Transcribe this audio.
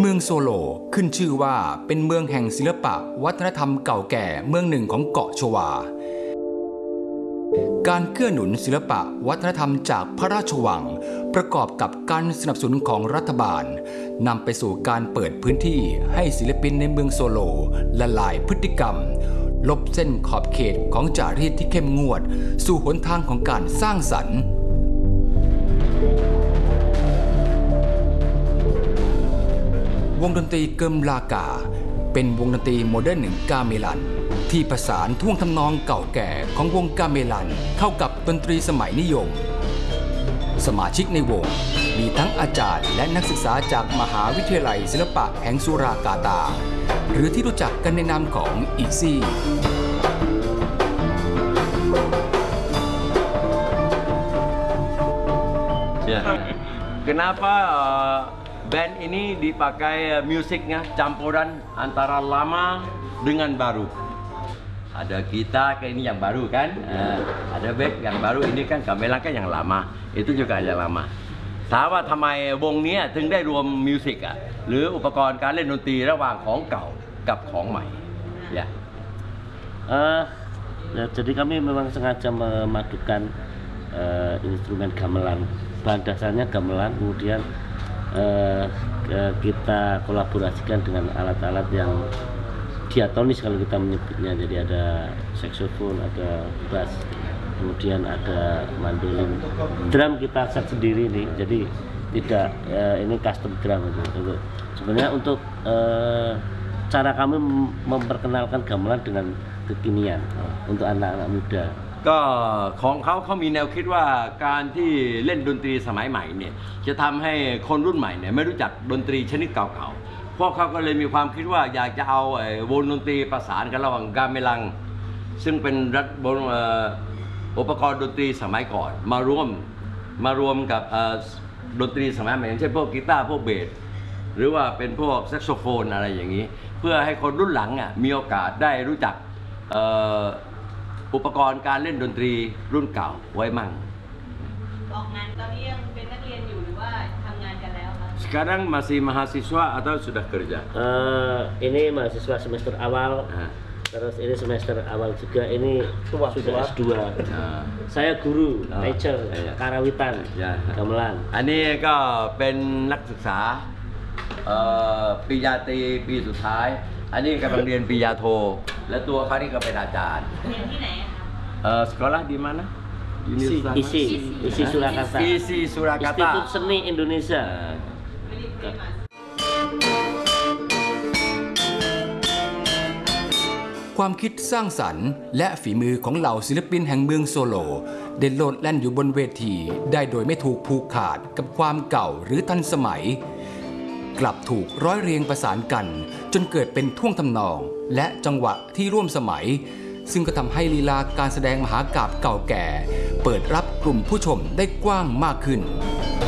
มืองโซโลขึ้นชื่อว่าเป็นเมืองแห่งศิลปะวัฒนธรรมเก่าแก่เมืองหนึ่งของเกาะชวาการเกื้อหนุนศิลปะวัฒนธรรมจากพระราชวังประกอบกับการสนับสนุนของรัฐบาลนำไปสู่การเปิดพื้นที่ให้ศิลปินในเมืองโซโลละลายพฤติกรรมลบเส้นขอบเขตของจารีตที่เข้มงวดสู่หนทางของการสร้างสรรค์วงดนตรีเกิมลากาเป็นวงดนตรีโมเดิร์นหนึ่งกาเมลันที่ผสานท่วงทำนองเก่าแก่ของวงกาเมลันเข้ากับดนตรีสมัยนิยมสมาชิกในวงมีทั้งอาจารย์และนักศึกษาจากมหาวิทยาลัยศิลปะแห่งสุรากาตาหรือที่รู้จักกันในนามของอีซี่ Kenapa band ini dipakai musiknya campuran antara lama dengan baru? Ada kita kayak ini yang baru kan, ada back yang baru ini kan gamelan kan yang lama, itu juga yang lama. ถามว่าทำไมวงนี้ถึงได้รวมมิวสิกหรืออุปกรณ์การเล่นดนตรีระหว่างของเก่ากับของใหม่ya jadi kami memang sengaja memadukan instrumen gamelan bahan dasarnya gamelan kemudian kita kolaborasikan dengan alat-alat yang diatonis kalau kita menyebutnya jadi ada saksofon ada bass kemudian ada mandolin drum kita set sendiri nih jadi tidak ini custom drum itu sebenarnya untuk cara kami memperkenalkan gamelan dengan kekinian untuk anak-anak muda ก็ของเขามีแนวคิดว่าการที่เล่นดนตรีสมัยใหม่เนี่ยจะทำให้คนรุ่นใหม่เนี่ยไม่รู้จักดนตรีชนิดเก่าๆพวกเขาก็เลยมีความคิดว่าอยากจะเอาวงดนตรีประสานกันระหว่างกาเมลังซึ่งเป็นอุปกรณ์ดนตรีสมัยก่อนมารวมกับดนตรีสมัยใหม่อย่างเช่นพวกกีตาร์พวกเบสหรือว่าเป็นพวกแซกโซโฟนอะไรอย่างนี้เพื่อให้คนรุ่นหลังมีโอกาสได้รู้จักอุปกรณ์การเล่นดนตรีรุ่นเก่าไว้มั่งออกงานตอนนี้ยังเป็นนักเรียนอยู่หรือว่าทำงานกันแล้วคะ Sekarang masih mahasiswa atau sudah kerja? Ini mahasiswa semester awal terus ini semester awal juga ini sudah S2 saya guru teacher karawitan gamelan อันนี้ก็เป็นนักศึกษาปริญญาตรีปีสุดท้ายอันนี้กำลังเรียนปริญญาโทและตัวเขานี่ก็เป็นอาจารย์เรียนที่ไหน sekolah di mana ISI Surakarta ISI Surakarta Institut Seni Indonesia ความคิดสร้างสรรค์และฝีมือของเหล่าศิลปินแห่งเมืองโซโลเด่นโลดแล่นอยู่บนเวทีได้โดยไม่ถูกผูกขาดกับความเก่าหรือทันสมัยกลับถูกร้อยเรียงประสานกันจนเกิดเป็นท่วงทำนองและจังหวะที่ร่วมสมัยซึ่งก็ทำให้ลีลาการแสดงมหากาพย์เก่าแก่เปิดรับกลุ่มผู้ชมได้กว้างมากขึ้น